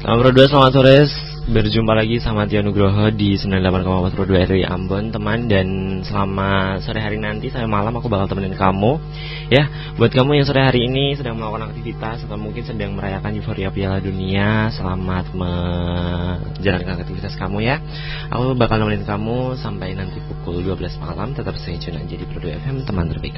Berdua selamat sore. Berjumpa lagi sama Tio Nugroho di 98,4 Pro 2 RRI Ambon, teman. Dan selama sore hari nanti sampai malam aku bakal temenin kamu. Ya, buat kamu yang sore hari ini sedang melakukan aktivitas atau mungkin sedang merayakan euforia Piala Dunia, selamat menjalankan aktivitas kamu ya. Aku bakal nemenin kamu sampai nanti pukul 12 malam. Tetap stay tune aja di Pro 2 FM, teman terbaik.